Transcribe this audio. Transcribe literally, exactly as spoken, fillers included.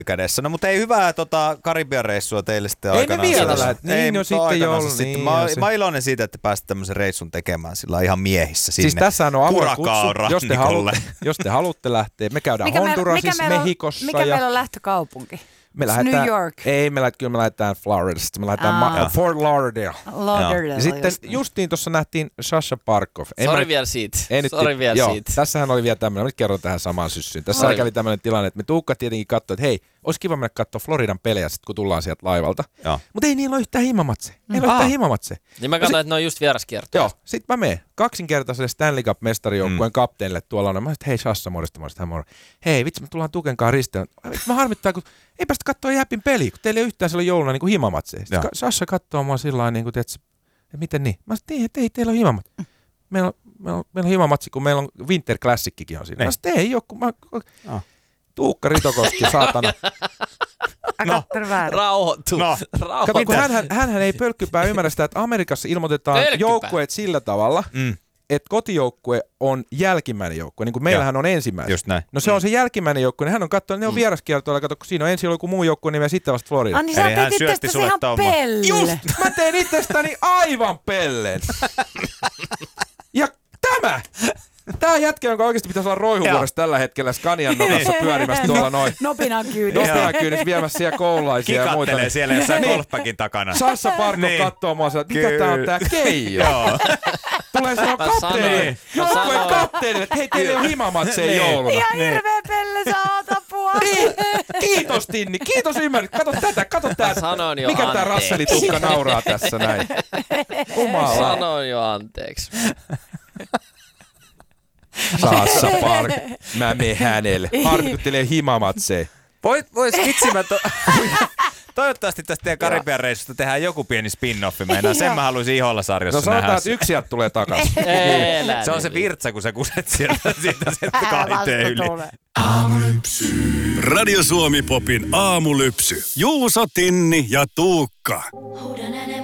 kädessä. No mutta ei hyvää tota, Karibian reissua teille sitten ei aikanaan. Ei me vielä lähdet. Niin, ei, no sitten joo. Niin, mä, mä oon iloinen siitä, että pääsit tämmöisen reissun tekemään sillä ihan miehissä sinne. Siis tässä on avoin kutsu, jos te, haluatte, jos te haluatte lähteä. Me käydään mikä Hondurasissa, meillä, Mehikossa. Mikä ja... meillä on lähtökaupunki? Me lähdetään, New York. Ei, me lähdetään, kyllä me lähdetään Floridasta. Me lähdetään Ma- Fort Lauderdale. Lauderdale. Ja sitten just. justiin tuossa nähtiin Sasha Barkov. Sori vielä siitä. Sori vielä siitä. Tässähän oli vielä tämmöinen, nyt kerron tähän samaan syssyyn. Tässä Oi. kävi tämmöinen tilanne, että me Tuukka tietenkin katsoi, että hei, olisi kiva mennä katsoa Floridan pelejä sit, kun tullaan sieltä laivalta. Mutta ei niillä ole yhtään himamatse. Ei ole yhtään himamatse. Niin mä katsoin, että ne on just vieraskiertoja. Joo, sit mä menen kaksinkertaiselle Stanley Cup-mestarijoukkueen mm. kapteenille tuolla on. Mä sanoin, että hei Sasha, morjesta, morjesta, morjesta. Hei, vitsi, me tullaan Tukenkaan risteen. Mä harmittaa, kun ei päästä katsoa Jäpin peliä, kun teillä ei ole yhtään silloin jouluna niin himamatseja. Ka- Sasha katsoo mua sillä lailla, niin kuin, että miten niin? Mä sanoin, että ei, teillä ole himamatse. Meillä on, meillä on, meillä on himamatsi, kun meillä on Winter Classickin on siinä. Mä sanoin, ei ole, kun mä... Oh. Tuukka Ritokoski, saatana. No, rauhoittu. No. Kato, kun hänhän, hänhän ei pölkkypää ymmärrä sitä, että Amerikassa ilmoitetaan joukkueet sillä tavalla, mm. että kotijoukkue on jälkimmäinen joukkue, niin kuin meillähän on ensimmäinen. Just näin. No se on se jälkimmäinen joukkue, niin hän on katsonut, ne on mm. vieraskiertoilla, kato, kun siinä on ensin joku muu joukkue, niin sitten vasta Florida. Anni, sä teet itsestäsi ihan pelle. Just, mä teen itsestäni aivan pellen. Ja tämä! Tää jätkä, jonka oikeasti pitäisi olla roihuvuodessa tällä hetkellä Scanian nokassa pyörimässä tuolla noin. Nopinan kyydissä. Nopinan kyydissä viemässä siellä koululaisia ja muita. Kikattelee siellä jossain golfbackin takana. Sasha Barkov niin. kattoo mua sieltä, mikä tää on tää Keijo? Tulee sanoa kapteenille, joukkueen kapteenille, että hei teillä ei ole himamatseja jouluna. Ihan hirveä pelle, sä oot apua. Kiitos Tinni, kiitos ymmärrät. Kato tätä, kato tää. Mikä tää Rasseli-tukka nauraa tässä näin? Jumala. Sanoin jo anteeksi. Sasha Park, mä menen hänelle. Harmi, kun teille himamatse. Vois, vois vitsi mä to... Toivottavasti tästä teidän Karibian reissusta tehdään joku pieni spin-offi. Meinaan sen mä haluaisin Iholla-sarjassa nähdä. No sanotaan, että yksi sieltä tulee takas. Se on se virtsa, kun sä kuset sieltä siitä sieltä kaiteen yli. Aamulypsy. Radio Suomi Popin aamulypsy. Juuso, Tinni ja Tuukka.